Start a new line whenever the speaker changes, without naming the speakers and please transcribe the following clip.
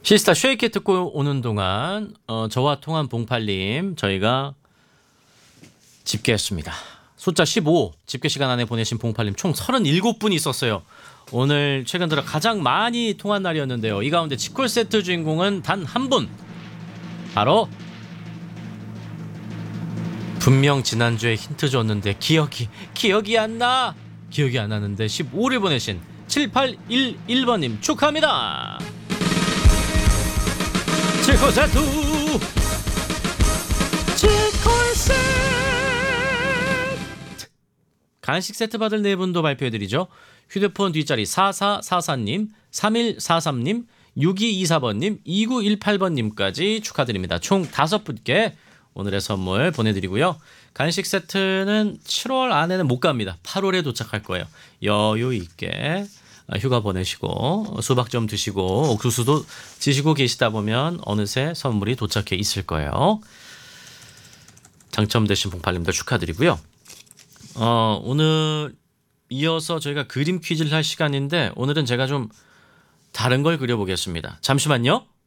시스타 쉐이키 듣고 오는 동안 저와 통한 봉팔님 저희가 집계했습니다. 숫자 15 집계 시간 안에 보내신 봉팔님 총 37분이 있었어요. 오늘 최근 들어 가장 많이 통한 날이었는데요. 이 가운데 치콜 세트 주인공은 단 한 분. 바로 분명 지난주에 힌트 줬는데 기억이 안 나. 기억이 안 나는데 15를 보내신 7811번님 축하합니다. 치콜 세트 간식 세트 받을 네 분도 발표해드리죠. 휴대폰 뒷자리 4444님, 3143님, 6224번님, 2918번님까지 축하드립니다. 총 5분께 오늘의 선물 보내드리고요. 간식 세트는 7월 안에는 못 갑니다. 8월에 도착할 거예요. 여유 있게 휴가 보내시고 수박 좀 드시고 옥수수도 드시고 계시다 보면 어느새 선물이 도착해 있을 거예요. 당첨되신 봉팔님들 축하드리고요. 오늘 이어서 저희가 그림 퀴즈를 할 시간인데 오늘은 제가 좀 다른 걸 그려보겠습니다. 잠시만요.